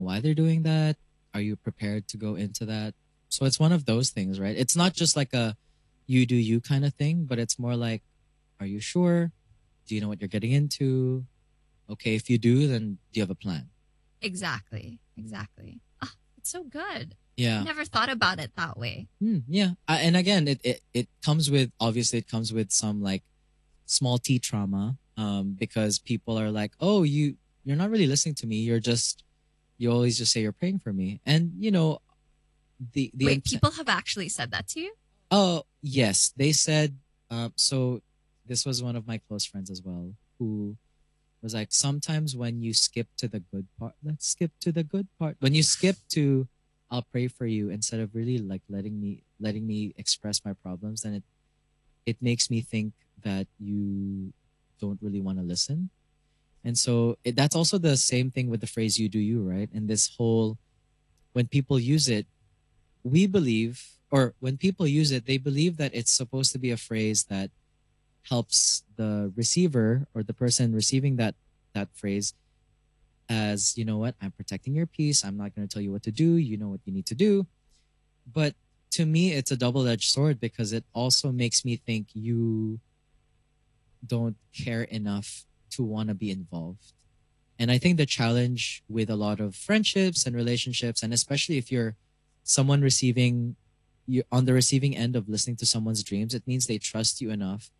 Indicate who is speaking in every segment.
Speaker 1: why they're doing that? Are you prepared to go into that? So it's one of those things, right? It's not just like a you do you kind of thing, but it's more like, are you sure? Do you know what you're getting into? Okay, if you do, then do you have a plan?
Speaker 2: Exactly. Exactly. Ah, it's so good. I
Speaker 1: Yeah.
Speaker 2: never thought about it that way.
Speaker 1: Yeah. And again, it comes with, obviously, it comes with some like small t trauma, because people are like, oh, you're not really listening to me. You always just say you're praying for me. And, the
Speaker 2: Wait,
Speaker 1: intent.
Speaker 2: people have actually said that to you?
Speaker 1: Oh, yes. They said, so this was one of my close friends as well, who was like, sometimes when you skip to the good part, let's skip to the good part. When you skip to, I'll pray for you instead of really like letting me express my problems, then it makes me think that you don't really want to listen. And so that's also the same thing with the phrase "you do you," right? And this whole, when people use it, we believe, or when people use it, they believe that it's supposed to be a phrase that helps the receiver or the person receiving that phrase, as, you know what, I'm protecting your peace. I'm not going to tell you what to do. You know what you need to do. But to me, it's a double-edged sword because it also makes me think you don't care enough to want to be involved. And I think the challenge with a lot of friendships and relationships, and especially if you're someone receiving, you on the receiving end of listening to someone's dreams, it means they trust you enough.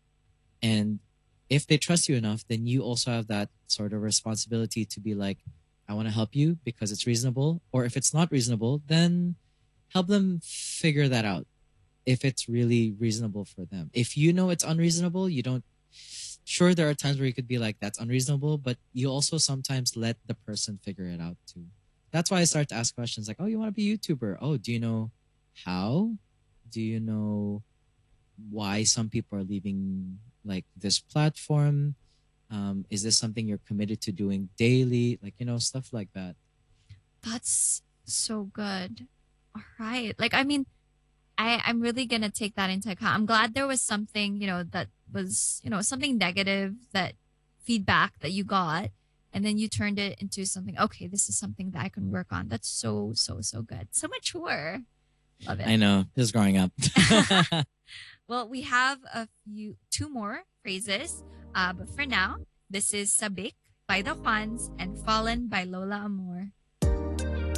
Speaker 1: And if they trust you enough, then you also have that sort of responsibility to be like, I want to help you because it's reasonable. Or if it's not reasonable, then help them figure that out if it's really reasonable for them. If you know it's unreasonable, you don't. Sure, there are times where you could be like, that's unreasonable, but you also sometimes let the person figure it out too. That's why I start to ask questions like, oh, you want to be a YouTuber? Oh, do you know how? Do you know why some people are leaving like this platform? Is this something you're committed to doing daily? Like, stuff like that.
Speaker 2: That's so good. All right. Like, I mean, I'm really gonna take that into account. I'm glad there was something, that was, something negative, that feedback that you got, and then you turned it into something, okay, this is something that I can work on. That's so, so, so good. So mature. Love it.
Speaker 1: I know, just growing up.
Speaker 2: Well, we have two more phrases. But for now, this is Sabik by the Juans and Fallen by Lola Amor.